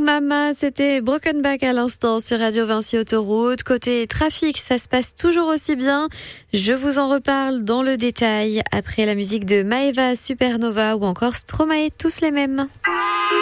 Mama, c'était Broken Back à l'instant sur Radio Vinci Autoroute. Côté trafic, ça se passe toujours aussi bien. Je vous en reparle dans le détail après la musique de Maeva Supernova ou encore Stromae, tous les mêmes.